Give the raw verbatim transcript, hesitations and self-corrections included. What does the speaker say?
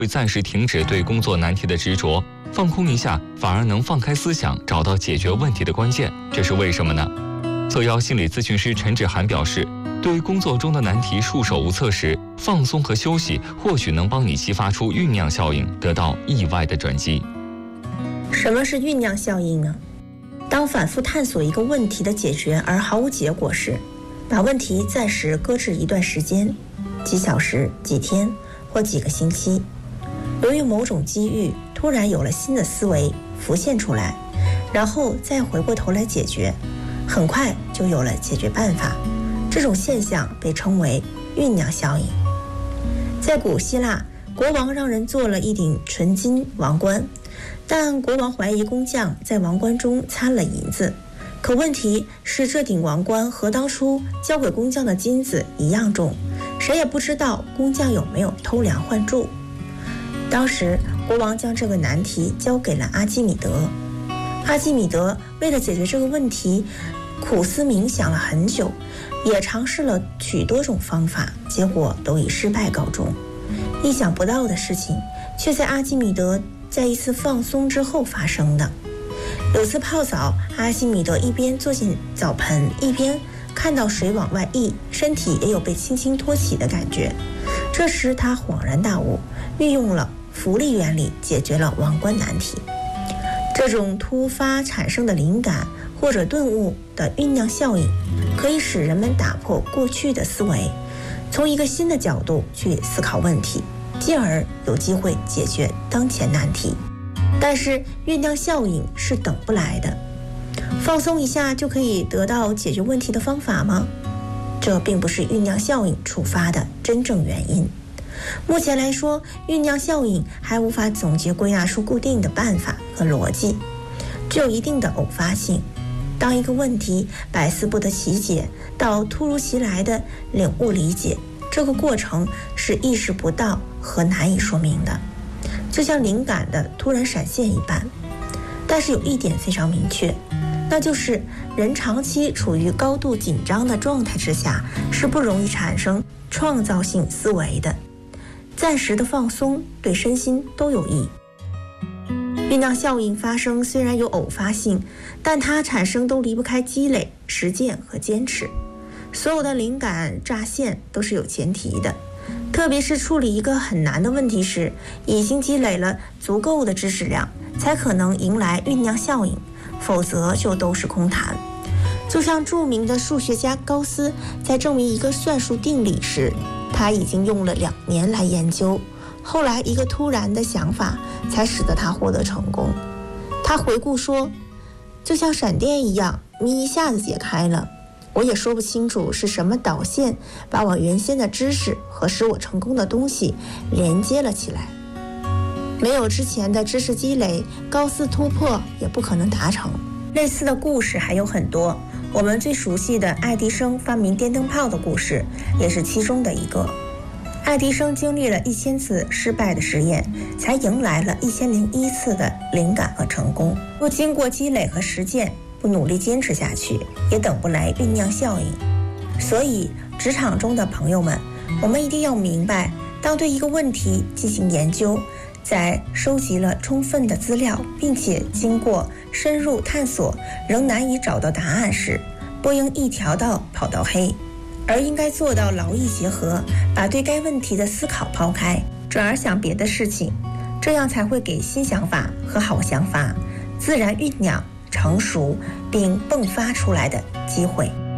会暂时停止对工作难题的执着，放空一下，反而能放开思想，找到解决问题的关键。这是为什么呢？测邀心理咨询师陈志涵表示，对工作中的难题束手无策时，放松和休息或许能帮你激发出酝酿效应，得到意外的转机。 什么是酝酿效应呢？当反复探索一个问题的解决而毫无结果时，把问题暂时搁置一段时间，几小时、几天或几个星期，由于某种机遇突然有了新的思维浮现出来，然后再回过头来解决，很快就有了解决办法。这种现象被称为酝酿效应。在古希腊，国王让人做了一顶纯金王冠，但国王怀疑工匠在王冠中掺了银子，可问题是这顶王冠和当初交给工匠的金子一样重，谁也不知道工匠有没有偷梁换柱。当时国王将这个难题交给了阿基米德。阿基米德为了解决这个问题，苦思冥想了很久，也尝试了许多种方法，结果都以失败告终。意想不到的事情却在阿基米德在一次放松之后发生的。有次泡澡，阿基米德一边坐进澡盆，一边看到水往外溢，身体也有被轻轻托起的感觉。这时他恍然大悟，运用了浮力原理解决了王冠难题。这种突发产生的灵感或者顿悟的酝酿效应，可以使人们打破过去的思维，从一个新的角度去思考问题，进而有机会解决当前难题。但是酝酿效应是等不来的，放松一下就可以得到解决问题的方法吗？这并不是酝酿效应触发的真正原因。目前来说，酝酿效应还无法总结归纳出固定的办法和逻辑，具有一定的偶发性。当一个问题百思不得其解到突如其来的领悟理解，这个过程是意识不到和难以说明的，就像灵感的突然闪现一般。但是有一点非常明确，那就是人长期处于高度紧张的状态之下，是不容易产生创造性思维的。暂时的放松对身心都有益。酝酿效应发生虽然有偶发性，但它产生都离不开积累、实践和坚持。所有的灵感乍现都是有前提的，特别是处理一个很难的问题时，已经积累了足够的知识量，才可能迎来酝酿效应，否则就都是空谈。就像著名的数学家高斯在证明一个算术定理时，他已经用了两年来研究，后来一个突然的想法才使得他获得成功。他回顾说，就像闪电一样，谜一下子解开了，我也说不清楚是什么导线把我原先的知识和使我成功的东西连接了起来。没有之前的知识积累，高斯突破也不可能达成。类似的故事还有很多，我们最熟悉的爱迪生发明电灯泡的故事也是其中的一个。爱迪生经历了一千次失败的实验，才迎来了一千零一次的灵感和成功。若经过积累和实践，不努力坚持下去，也等不来酝酿效应。所以职场中的朋友们，我们一定要明白，当对一个问题进行研究，在收集了充分的资料，并且经过深入探索仍难以找到答案时，不应一条道跑到黑，而应该做到劳逸结合，把对该问题的思考抛开，转而想别的事情，这样才会给新想法和好想法自然酝酿成熟并迸发出来的机会。